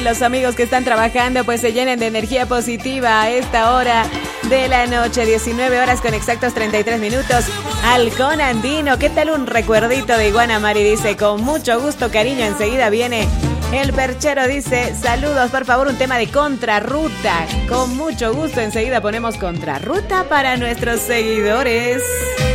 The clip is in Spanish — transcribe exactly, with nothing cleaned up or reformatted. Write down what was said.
los amigos que están trabajando pues se llenen de energía positiva a esta hora de la noche, diecinueve horas con exactos treinta y tres minutos. Halcón Andino, ¿qué tal un recuerdito de Iguana Mari? Dice, con mucho gusto, cariño, enseguida viene. El Perchero dice, saludos, por favor, un tema de Contrarruta. Con mucho gusto, enseguida ponemos Contrarruta para nuestros seguidores.